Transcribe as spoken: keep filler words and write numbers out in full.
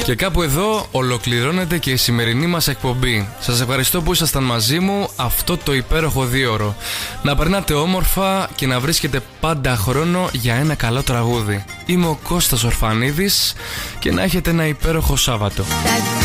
Και κάπου εδώ ολοκληρώνεται και η σημερινή μας εκπομπή. Σας ευχαριστώ που ήσασταν μαζί μου αυτό το υπέροχο δίωρο. Να περνάτε όμορφα και να βρίσκετε πάντα χρόνο για ένα καλό τραγούδι. Είμαι ο Κώστας Ορφανίδης και να έχετε ένα υπέροχο Σάββατο.